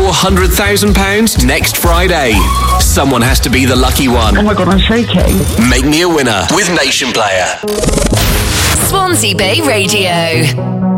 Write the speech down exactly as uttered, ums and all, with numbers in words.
one hundred thousand pounds next Friday. Someone has to be the lucky one. Oh my God, I'm shaking. Make me a winner with Nation Player. Swansea Bay Radio.